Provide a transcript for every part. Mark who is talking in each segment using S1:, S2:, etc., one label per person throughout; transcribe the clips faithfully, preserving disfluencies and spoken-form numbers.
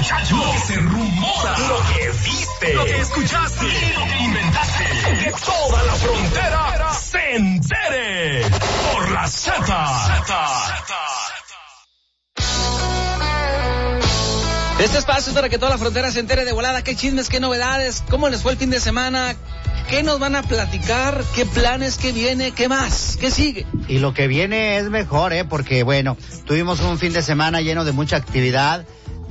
S1: muchacho, lo que se rumora, lo que viste, lo que escuchaste y lo que inventaste. Que toda la frontera se entere por la Z.
S2: Este espacio es para que toda la frontera se entere de volada. ¿Qué chismes, qué novedades? ¿Cómo les fue el fin de semana? ¿Qué nos van a platicar? ¿Qué planes? ¿Qué viene? ¿Qué más? ¿Qué sigue?
S3: Y lo que viene es mejor, ¿eh? Porque, bueno, tuvimos un fin de semana lleno de mucha actividad.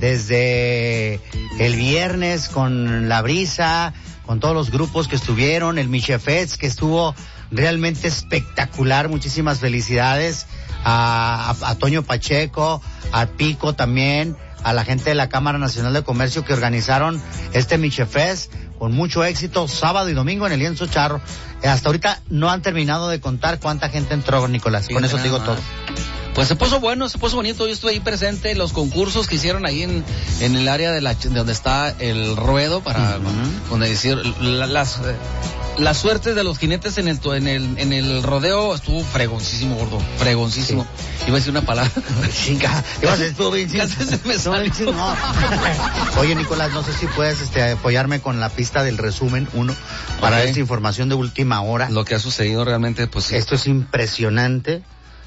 S3: Desde el viernes con La Brisa, con todos los grupos que estuvieron, el Michefets, que estuvo realmente espectacular. Muchísimas felicidades a, a, a Toño Pacheco, a Pico también, a la gente de la Cámara Nacional de Comercio que organizaron este Michefest con mucho éxito, sábado y domingo en el Lienzo Charro. Hasta ahorita no han terminado de contar cuánta gente entró, Nicolás. Sí, con eso te digo todo.
S2: Pues se puso bueno, se puso bonito. Yo estuve ahí presente, los concursos que hicieron ahí en, en el área de, la, de donde está el ruedo para, uh-huh. donde decir la, las las suertes de los jinetes en el en el en el rodeo estuvo fregoncísimo, gordo, fregoncísimo. Sí. Iba a decir una palabra.
S3: Chinga, estuvo bien.
S2: Casi se me salió.
S3: No. Oye, Nicolás, no sé si puedes este apoyarme con la pista del resumen uno para okay. esta información de última hora.
S2: Lo que ha sucedido realmente, pues sí.
S3: Esto es impresionante.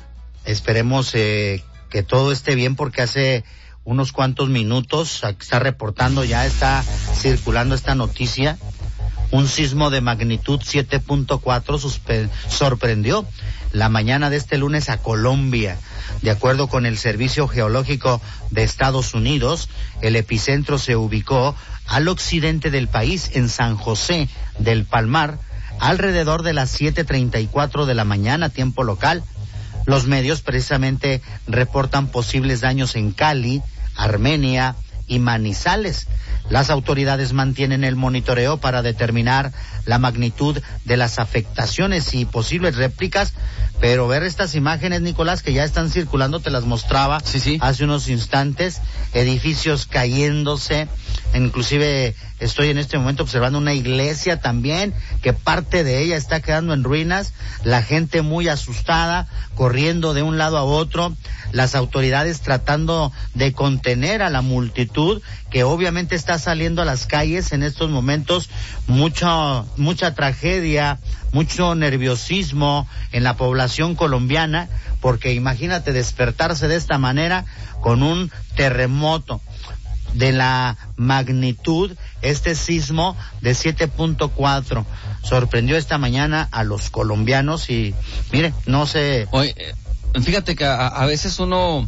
S3: Esperemos eh, que todo esté bien porque hace unos cuantos minutos está reportando, ya está circulando esta noticia. Un sismo de magnitud siete punto cuatro suspe- sorprendió la mañana de este lunes a Colombia. De acuerdo con el Servicio Geológico de Estados Unidos, el epicentro se ubicó al occidente del país, en San José del Palmar, alrededor de las siete treinta y cuatro de la mañana, tiempo local. Los medios precisamente reportan posibles daños en Cali, Armenia y Manizales. Las autoridades mantienen el monitoreo para determinar la magnitud de las afectaciones y posibles réplicas, pero ver estas imágenes, Nicolás, que ya están circulando, te las mostraba
S2: sí, sí.
S3: hace unos instantes, edificios cayéndose, inclusive estoy en este momento observando una iglesia también, que parte de ella está quedando en ruinas, la gente muy asustada, corriendo de un lado a otro, las autoridades tratando de contener a la multitud, que obviamente está saliendo a las calles en estos momentos, mucho, mucha tragedia, mucho nerviosismo en la población colombiana, porque imagínate despertarse de esta manera con un terremoto de la magnitud, este sismo de siete punto cuatro sorprendió esta mañana a los colombianos y mire, no sé.
S2: Oye, fíjate que a, a veces uno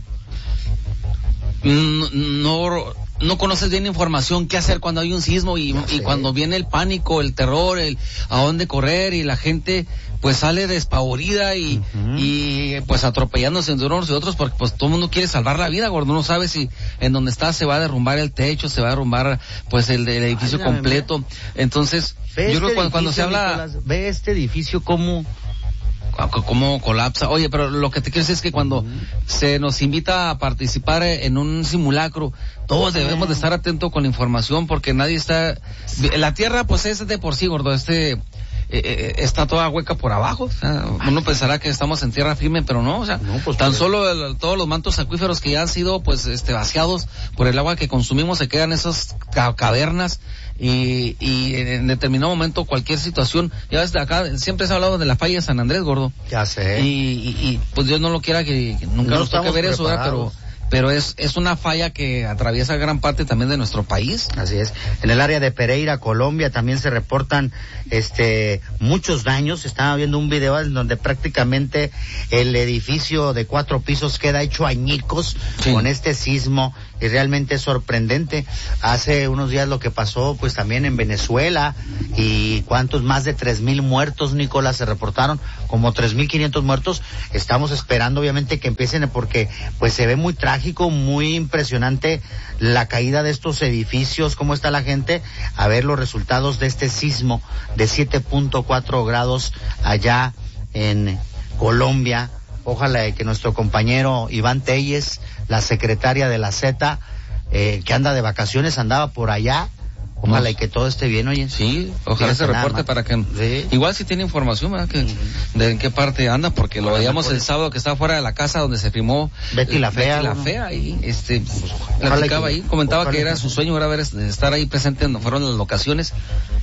S2: no, no no conoces bien información, qué hacer cuando hay un sismo y, y cuando viene el pánico, el terror, el a dónde correr y la gente pues sale despavorida y, uh-huh. y pues atropellándose de unos y otros porque pues todo el mundo quiere salvar la vida, gordo. No sabe si en donde está se va a derrumbar el techo, se va a derrumbar pues el, el edificio Ay, completo. Me... Entonces, yo este creo que cuando, cuando se habla...
S3: Nicolás, ve este edificio como...
S2: cómo colapsa. Oye, pero lo que te quiero decir es que cuando uh-huh. se nos invita a participar en un simulacro, todos debemos de estar atentos con la información porque nadie está... La tierra pues es de por sí, gordo, este... Eh, está toda hueca por abajo, o sea, uno pensará que estamos en tierra firme, pero no, o sea, no, pues, tan pues, solo el, todos los mantos acuíferos que ya han sido pues este vaciados por el agua que consumimos, se quedan esas ca- cavernas y, y en determinado momento cualquier situación, ya desde acá siempre se ha hablado de la falla de San Andrés, gordo.
S3: Ya sé.
S2: Y, y, y pues Dios no lo quiera que, que nunca
S3: no
S2: nos toque ver eso, ¿verdad? pero pero es es una falla que atraviesa gran parte también de nuestro país.
S3: Así es. En el área de Pereira, Colombia, también se reportan este muchos daños. Estaba viendo un video en donde prácticamente el edificio de cuatro pisos queda hecho añicos sí. con este sismo y realmente es sorprendente. Hace unos días lo que pasó pues también en Venezuela y cuántos más de tres mil muertos, Nicolás, se reportaron, como tres mil quinientos muertos. Estamos esperando obviamente que empiecen porque pues se ve muy trágico, muy impresionante la caída de estos edificios, cómo está la gente, a ver los resultados de este sismo de siete punto cuatro grados allá en Colombia. Ojalá que nuestro compañero Iván Telles, la secretaria de la Z, eh, que anda de vacaciones, andaba por allá, Ojalá y que todo esté bien, oye.
S2: Sí, ojalá se reporte para que... Sí. Igual si tiene información, ¿verdad? Que, uh-huh. De en qué parte anda, porque lo veíamos el sábado que estaba fuera de la casa donde se filmó...
S3: Betty la Fea.
S2: Betty la Fea, ahí, este, pues, platicaba ahí, comentaba que era su sueño, era ver, estar ahí presente donde fueron las locaciones,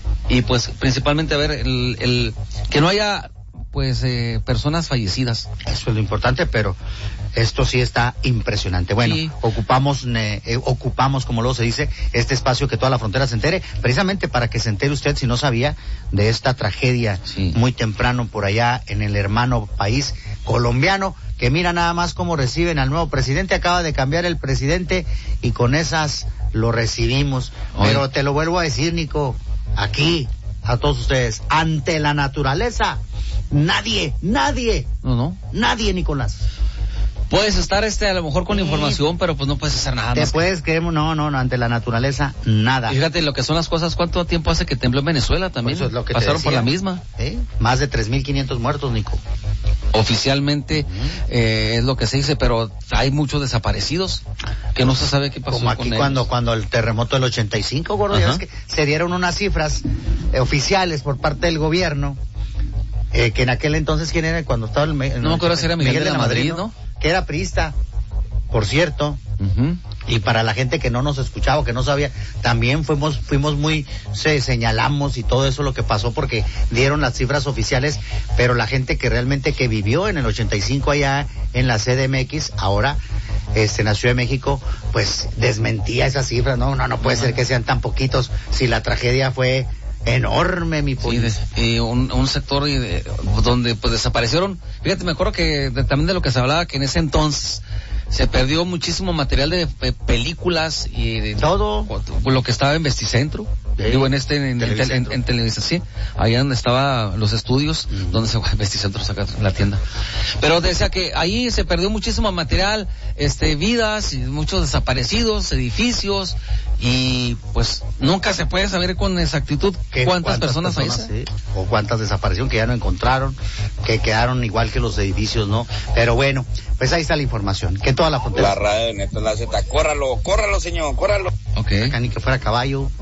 S2: y pues principalmente a ver el, el que no haya... pues eh, personas fallecidas.
S3: Eso es lo importante, pero esto sí está impresionante. Bueno, sí. ocupamos, eh, eh, ocupamos, como luego se dice, este espacio que toda la frontera se entere, precisamente para que se entere usted, si no sabía, de esta tragedia sí. muy temprano por allá en el hermano país colombiano, que mira nada más cómo reciben al nuevo presidente. Acaba de cambiar el presidente y con esas lo recibimos. Oye. Pero te lo vuelvo a decir, Nico, aquí, a todos ustedes, ante la naturaleza, nadie, nadie,
S2: no, no,
S3: nadie, Nicolás.
S2: Puedes estar este a lo mejor con sí. información, pero pues no puedes hacer nada.
S3: Te puedes creer, no, no, no, ante la naturaleza, nada.
S2: Y fíjate lo que son las cosas, ¿cuánto tiempo hace que tembló en Venezuela también? Pues eso es lo que pasaron por la misma.
S3: ¿Eh? Más de tres mil quinientos muertos, Nico.
S2: Oficialmente uh-huh. eh, es lo que se dice, pero hay muchos desaparecidos que no se sabe qué pasó.
S3: Como aquí
S2: con
S3: cuando
S2: ellos.
S3: cuando el terremoto del ochenta y cinco, gordo, uh-huh. ya es que se dieron unas cifras eh, oficiales por parte del gobierno, eh, que en aquel entonces, ¿quién era? Cuando estaba el... el
S2: no me acuerdo si era Miguel, Miguel de la Madrid, ¿no?
S3: Que era priista, por cierto. Uh-huh. Y para la gente que no nos escuchaba, que no sabía, también fuimos fuimos muy, se señalamos y todo eso lo que pasó porque dieron las cifras oficiales, pero la gente que realmente que vivió en el ochenta y cinco allá en la C D M X, ahora este en la Ciudad de México, pues desmentía esas cifras, no, no, no puede uh-huh. ser que sean tan poquitos, si la tragedia fue enorme, mi pollo.
S2: Sí, de, y un, un sector y de, donde pues desaparecieron, fíjate, me acuerdo que de, también de lo que se hablaba, que en ese entonces se perdió muchísimo material de, de películas y de
S3: todo
S2: lo que estaba en Vesticentro, sí. digo en este en, en, en, en Televisa, sí, allá donde estaban los estudios, uh-huh. donde se fue Vesticentro, saca la tienda. Pero decía que ahí se perdió muchísimo material, este vidas, y muchos desaparecidos, edificios, y pues nunca se puede saber con exactitud cuántas, cuántas personas, personas
S3: hay, sí, o cuántas desaparecieron, que ya no encontraron, que quedaron igual que los edificios, ¿no? Pero bueno, pues ahí está la información, que toda la frontera.
S4: La radio de Neto La Z, córralo, córralo, señor, córralo.
S3: Ok. Acá ni que fuera caballo.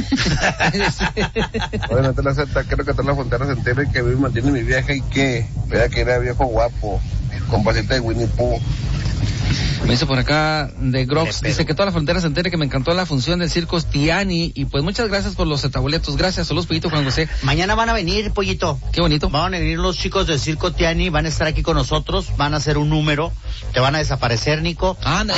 S5: Oye, Neto La Z, quiero que toda la frontera se entere que vive y mantiene mi viaje y que vea que era viejo guapo, con pasita de Winnie Pooh.
S2: Me dice por acá de Grox, dice que toda la frontera se entere que me encantó la función del Circo Tiani, y pues muchas gracias por los tabuletos, gracias. Saludos, Pollito, Juan José.
S3: Mañana van a venir, Pollito.
S2: Qué bonito.
S3: Van a venir los chicos del Circo Tiani, van a estar aquí con nosotros, van a hacer un número, te van a desaparecer, Nico.
S2: Anda.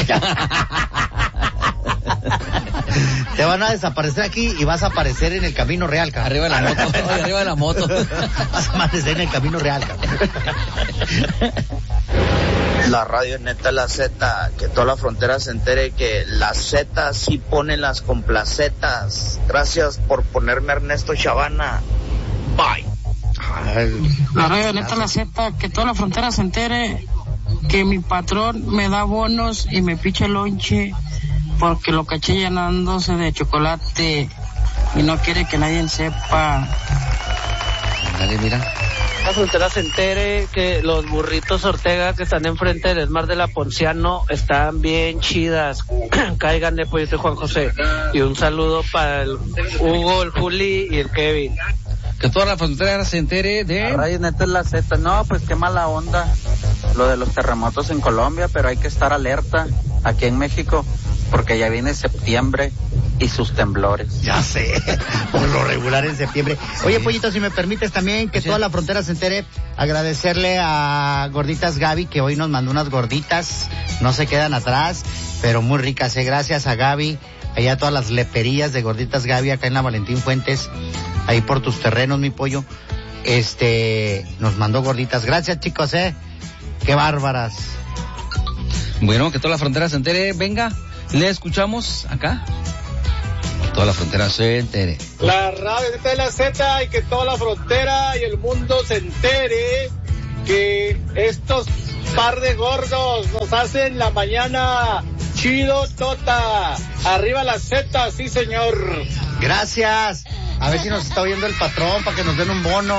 S3: Te van a desaparecer aquí y vas a aparecer en el Camino Real, cabrón.
S2: Arriba de la moto, oye, arriba de la moto.
S3: Vas a aparecer en el Camino Real, cabrón.
S6: La radio Neta La Z, que toda la frontera se entere que las Z sí ponen las complacetas. Gracias por ponerme Ernesto Chavana. Bye.
S7: La radio Neta La Z, que toda la frontera se entere que mi patrón me da bonos y me picha el lonche porque lo caché llenándose de chocolate y no quiere que nadie sepa.
S2: Nadie mira.
S8: La frontera se entere que los burritos Ortega que están enfrente del Esmar de la Ponciano están bien chidas. Caigan de Pollito y Juan José. Y un saludo para el Hugo, el Juli y el Kevin.
S2: Que toda la frontera se entere de...
S9: La radio Neta La Z, no, pues qué mala onda lo de los terremotos en Colombia, pero hay que estar alerta aquí en México porque ya viene septiembre y sus temblores.
S3: Ya sé, por lo regular en septiembre. Sí. Oye, Pollito, si me permites también que sí. toda la frontera se entere, agradecerle a Gorditas Gaby, que hoy nos mandó unas gorditas, no se quedan atrás, pero muy ricas, ¿eh? Gracias a Gaby, allá todas las leperías de Gorditas Gaby, acá en la Valentín Fuentes, ahí por tus terrenos, mi pollo, este, nos mandó gorditas. Gracias, chicos, ¿eh? Qué bárbaras.
S2: Bueno, que toda la frontera se entere, venga, le escuchamos acá. Toda la frontera se entere.
S10: La radio de la Z y que toda la frontera y el mundo se entere que estos par de gordos nos hacen la mañana chido tota. Arriba la Z, sí señor.
S3: Gracias. A ver si nos está oyendo el patrón para que nos den un bono.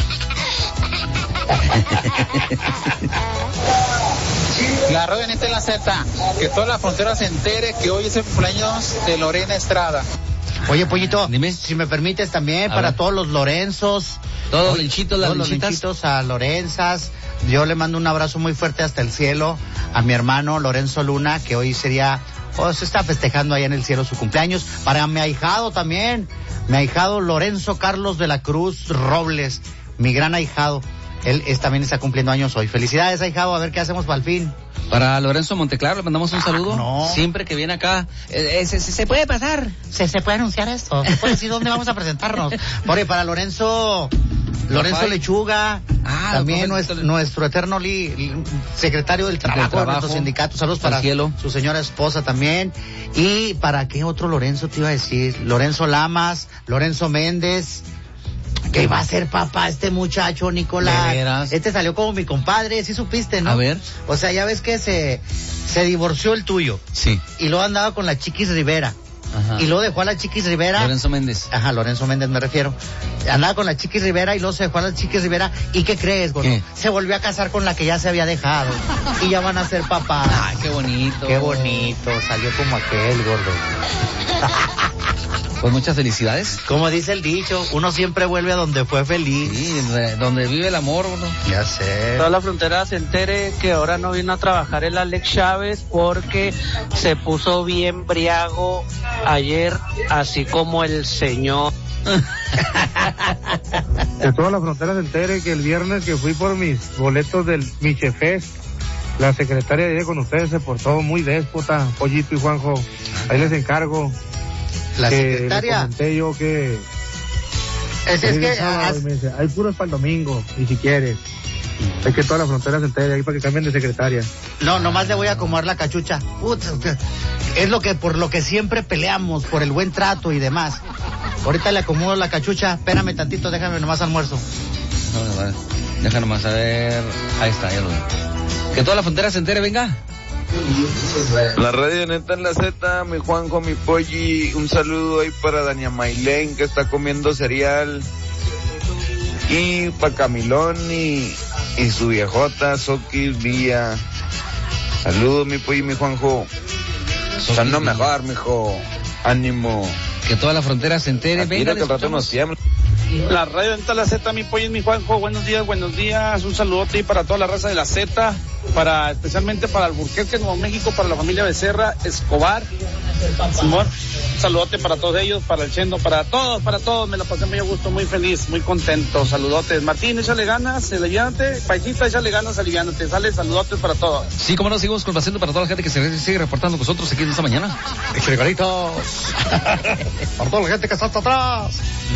S11: La radio de la Z, que toda la frontera se entere que hoy es el cumpleaños de Lorena Estrada.
S3: Oye, Pollito,
S2: dime.
S3: Si me permites también,
S2: a
S3: para
S2: ver.
S3: todos los Lorenzos.
S2: Todos los linchitos, las
S3: todos los
S2: linchitas.
S3: linchitos a Lorenzas. Yo le mando un abrazo muy fuerte hasta el cielo a mi hermano Lorenzo Luna, que hoy sería, oh, se está festejando allá en el cielo su cumpleaños. Para mi ahijado también, mi ahijado Lorenzo Carlos de la Cruz Robles, mi gran ahijado. Él es, también está cumpliendo años hoy. Felicidades, ahijado, a ver qué hacemos para el fin.
S2: Para Lorenzo Monteclaro le mandamos un saludo.
S3: Ah, no.
S2: Siempre que viene acá, eh, eh, se, se, se puede pasar.
S3: Se, se puede anunciar esto. Se puede decir dónde vamos a presentarnos. Oye, para Lorenzo, Lorenzo
S2: Rafael.
S3: Lechuga,
S2: Ah,
S3: también
S2: Rafael.
S3: nuestro, nuestro eterno li, li- secretario del trabajo,
S2: Del trabajo.
S3: de nuestro sindicato. Saludos
S2: Al
S3: para
S2: cielo.
S3: su señora esposa también. Y para qué otro Lorenzo te iba a decir, Lorenzo Lamas, Lorenzo Méndez. Que va a ser papá este muchacho, Nicolás.
S2: ¿De veras?
S3: Este salió como mi compadre, sí supiste, ¿no?
S2: A ver.
S3: O sea, ya ves que se, se divorció el tuyo.
S2: Sí.
S3: Y luego andaba con la Chiquis Rivera.
S2: Ajá.
S3: Y luego dejó a la Chiquis Rivera.
S2: Lorenzo Méndez.
S3: Ajá, Lorenzo Méndez me refiero. Andaba con la Chiquis Rivera y luego se dejó a la Chiquis Rivera. ¿Y qué crees, gordo?
S2: ¿Qué?
S3: Se volvió a casar con la que ya se había dejado. Y ya van a ser papás.
S2: Ay, qué bonito.
S3: Qué bonito. Salió como aquel, gordo.
S2: Pues muchas felicidades.
S3: Como dice el dicho, uno siempre vuelve a donde fue feliz.
S2: Sí, re- donde vive el amor, ¿no?
S3: Ya sé.
S8: Toda la frontera se entere que ahora no vino a trabajar el Alex Chávez porque se puso bien briago ayer, así como el señor.
S12: Que toda la frontera se entere que el viernes que fui por mis boletos del Michefest, la secretaria de ahí con ustedes se portó muy déspota, Pollito y Juanjo. Ahí les encargo.
S3: La
S12: que
S3: secretaria.
S12: le comenté yo que...
S3: Es, es
S12: hoy
S3: que
S12: es sábado,
S3: as-
S12: y me dice, hay puros para el domingo, y si quieres. Es que toda la frontera se entere ahí para que cambien de secretaria.
S3: no, nomás le voy a acomodar la cachucha. Putz, es lo que, por lo que siempre peleamos, por el buen trato y demás. Ahorita le acomodo la cachucha. Espérame tantito, déjame nomás almuerzo.
S2: No, no, no. Deja nomás a ver. Ahí está, ya lo veo. Que toda la frontera se entere, venga.
S4: La radio neta en la Z, mi Juanjo, mi Polly, un saludo ahí para Dania Mailén que está comiendo cereal. Y para Camilón y, y su viejota, Soki Villa. Saludos mi Polly y mi Juanjo. Estando mejor, mijo. Ánimo.
S2: Que toda la frontera se entere,
S4: Aquí
S2: venga.
S4: que el rato nos tiembla.
S13: La radio neta la Z, mi pollo y mi Juanjo, buenos días, buenos días, un saludote para toda la raza de la Z, para especialmente para Alburquerque, Nuevo México, para la familia Becerra, Escobar, Simón, un saludote para todos ellos, para el Chendo, para todos, para todos, me la pasé muy a gusto, muy feliz, muy contento, saludotes. Martín, échale ganas, aliviánate, Paisita, échale ganas, aliviánate, sale, saludotes para todos.
S2: Sí, como no, seguimos complaciendo para toda la gente que se sigue reportando con nosotros aquí en esta mañana.
S3: Frigoritos. Para toda la gente que está hasta atrás.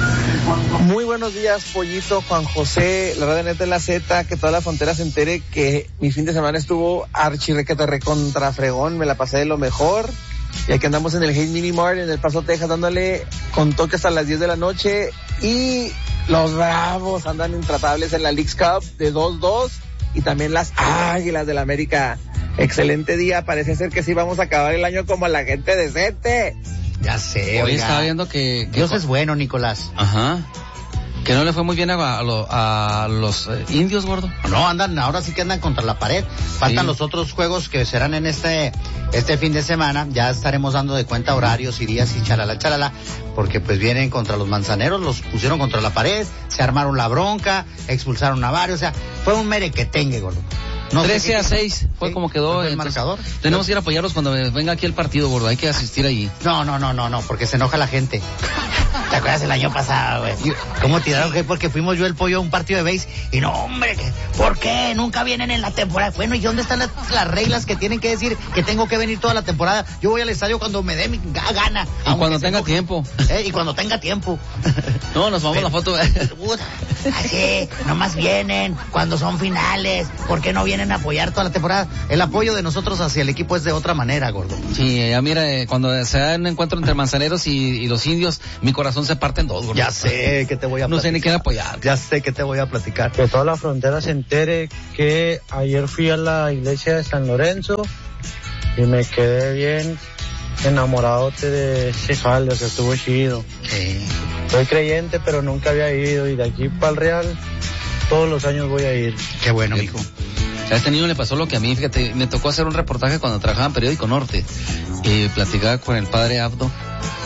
S14: Muy buenos días, Pollito, Juan José, la radio neta en la Z, que toda la frontera se entere que mi fin de semana estuvo archirrequete recontra fregón, me la pasé de lo mejor, y aquí andamos en el Hate Mini Mart en El Paso, Texas, dándole con toque hasta las diez de la noche, y los Bravos andan intratables en la Leagues Cup de dos dos, y también las Águilas del América. Excelente día, parece ser que sí vamos a acabar el año como la gente decente.
S3: Ya sé,
S2: Hoy
S3: oiga.
S2: estaba viendo que... que
S3: Dios es bueno, Nicolás.
S2: Ajá. Que no le fue muy bien a, a, lo- a los eh, indios, gordo.
S3: No, andan, ahora sí que andan contra la pared. Faltan
S2: Sí.
S3: los otros juegos que serán en este este fin de semana. Ya estaremos dando de cuenta horarios y días y chalala, chalala, porque pues vienen contra los manzaneros, los pusieron contra la pared, se armaron la bronca, expulsaron a varios, o sea, fue un merequetengue, gordo. No sé
S2: trece
S3: qué-
S2: a seis fue
S3: Sí,
S2: como quedó
S3: fue el
S2: entonces,
S3: marcador.
S2: Tenemos que ir a apoyarlos cuando venga aquí el partido, gordo. Hay que asistir allí.
S3: No, no, no, no, no, porque se enoja la gente. ¿Te acuerdas el año pasado, güey? ¿Cómo tiraron que porque fuimos yo el pollo a un partido de béis? Y no, hombre, ¿qué? ¿Por qué? Nunca vienen en la temporada. Bueno, ¿y dónde están las, las reglas que tienen que decir que tengo que venir toda la temporada? Yo voy al estadio cuando me dé mi ga- gana.
S2: Y
S3: aunque
S2: cuando
S3: se
S2: tenga
S3: enoje.
S2: tiempo.
S3: Eh, y cuando tenga tiempo.
S2: No, nos vamos a la foto.
S3: Puta, así, nomás vienen cuando son finales. ¿Por qué no vienen a apoyar toda la temporada? El apoyo de nosotros hacia el equipo es de otra manera, gordo.
S2: Sí, ya mira, eh, cuando se da un encuentro entre manzaneros y, y los indios, mi corazón se parte en dos, gordo.
S3: Ya sé que te voy a
S2: No
S3: platicar.
S2: sé ni quién apoyar.
S3: Ya sé que te voy a platicar.
S12: Que toda la frontera se entere que ayer fui a la iglesia de San Lorenzo y me quedé bien enamorado de ese jale, que estuvo chido.
S3: Sí.
S12: Soy creyente, pero nunca había ido, y de aquí para el Real todos los años voy a ir.
S3: Qué bueno, mijo.
S2: A este niño le pasó lo que a mí, fíjate, me tocó hacer un reportaje cuando trabajaba en Periódico Norte y platicaba con el padre Abdo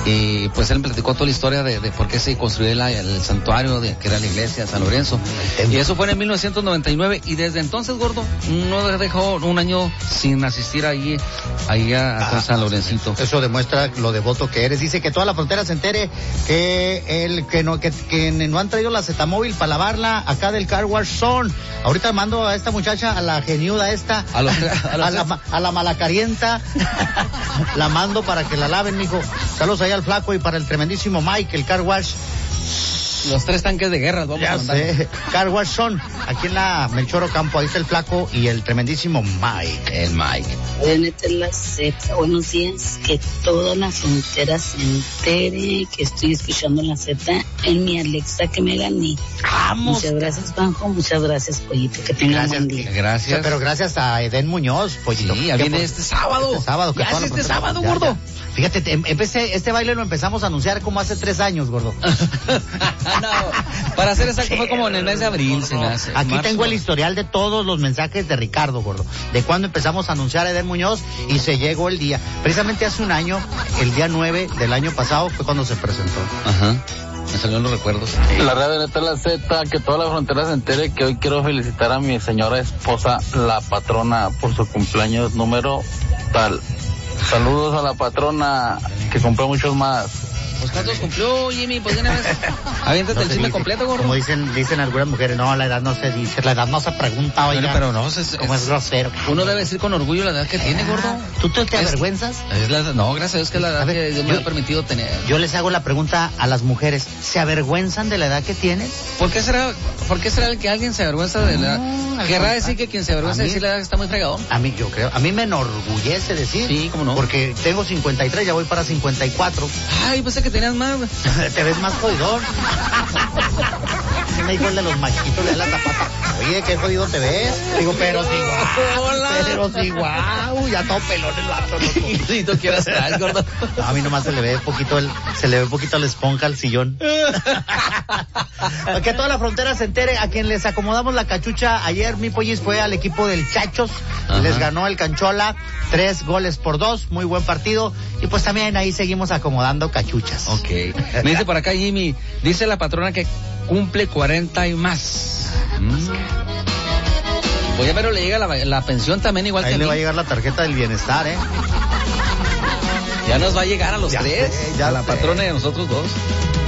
S2: Y pues él me platicó toda la historia de, de por qué se construyó la, el santuario, de que era la iglesia de San Lorenzo. Y eso fue en mil novecientos noventa y nueve, y desde entonces, gordo, no dejó un año sin asistir ahí, ahí a, a ah, San Lorencito.
S3: Eso demuestra lo devoto que eres. Dice que toda la frontera se entere que el que no que, que no han traído la Zetamóvil para lavarla acá del Car Wash Zone. Ahorita mando a esta muchacha, a la geniuda esta, a, los, a, los a, la, a la malacarienta, la mando para que la laven, mijo. Saludos allá al flaco y para el tremendísimo Mike, el Car Wash.
S2: Los tres tanques de guerra, vamos
S3: ya
S2: a mandar.
S3: Sé. Car Wash Zone, aquí en la Melchor Ocampo, ahí está el flaco y el tremendísimo Mike.
S2: El Mike.
S15: Neta la Z, buenos días, que toda la frontera se entere que estoy escuchando la Z en mi Alexa que me gané.
S3: Vamos.
S15: Muchas gracias, Juanjo, muchas gracias, Pollito, que tengan buen día.
S2: Gracias.
S3: O sea, pero gracias a Eden Muñoz, Pollito.
S2: Sí, ya viene
S3: por...
S2: este sábado.
S3: Este sábado. Que
S2: ya
S3: toda
S2: es
S3: la
S2: este
S3: frontera...
S2: sábado,
S3: ya,
S2: gordo.
S3: Ya. Fíjate, empecé, este baile lo empezamos a anunciar como hace tres años, gordo.
S2: No, para hacer exacto sí, fue como en el mes de abril, se me hace.
S3: Aquí
S2: marzo.
S3: Tengo el historial de todos los mensajes de Ricardo, gordo, de cuando empezamos a anunciar a Eden Muñoz y se llegó el día. Precisamente hace un año, el día nueve del año pasado fue cuando se presentó.
S2: Ajá. Me salieron los recuerdos.
S9: La radio Neta la Z, que toda la frontera se entere que hoy quiero felicitar a mi señora esposa, la patrona, por su cumpleaños número tal. Saludos a la patrona, que cumple muchos más.
S2: Pues ¿cuántos cumplió, Jimmy? Pues de una vez. Aviéntate no el chisme completo, gordo.
S3: Como dicen, dicen algunas mujeres, no, la edad no se dice, la edad no se pregunta, oiga.
S2: Pero, pero no, es,
S3: como es, es grosero.
S2: Uno debe decir con orgullo la edad que tiene, gordo.
S3: ¿Tú te, te
S2: es,
S3: avergüenzas?
S2: Es la, no, gracias a Dios que es la edad ver, que Dios yo, me ha permitido tener.
S3: Yo les hago la pregunta a las mujeres, ¿se avergüenzan de la edad que tienes?
S2: ¿Por qué será, por qué será que alguien se avergüenza de la edad? No, ¿Querrá decir que quien se avergüenza de decir la edad está muy fregado?
S3: A mí, yo creo, a mí me enorgullece decir.
S2: Sí, cómo no.
S3: Porque tengo cincuenta y tres, ya voy para cincuenta y cuatro.
S2: Ay, pensé que tenías más.
S3: Te ves más jodidón. Me dijo el de los machitos de la zapata. Oye, qué jodido te ves. Digo, pero sí, guau. Hola. Pero sí, guau. Ya todo pelón el vato.
S2: Si tú quieras estar, gordo.
S3: No, a mí nomás se le ve poquito el, se le ve poquito la esponja al sillón. Que toda la frontera se entere. A quien les acomodamos la cachucha ayer, mi pollis fue al equipo del Chachos. Ajá. Les ganó el Canchola. Tres goles por dos. Muy buen partido. Y pues también ahí seguimos acomodando cachuchas.
S2: Ok. Me dice por acá Jimmy, dice la patrona que cumple cuarenta y más. Mm. Oye, pero le llega la, la pensión también igual
S3: ahí
S2: que a
S3: le
S2: mí.
S3: va a llegar la tarjeta del bienestar, ¿eh?
S2: Ya nos va a llegar a los
S3: ya
S2: tres.
S3: Sé, ya
S2: a la
S3: sé.
S2: patrona y a nosotros dos.